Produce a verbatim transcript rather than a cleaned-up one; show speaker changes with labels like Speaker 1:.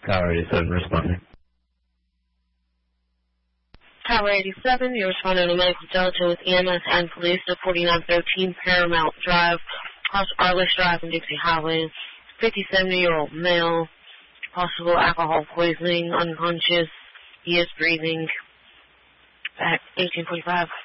Speaker 1: Tower eighty-seven responding.
Speaker 2: Tower eighty-seven, you're responding to Medical Delta with E M S and police to forty-nine thirteen Paramount Drive, across Arliss Drive and Dixie Highway. fifty-seven-year-old male, possible alcohol poisoning, unconscious. He is breathing. At eighteen forty-five.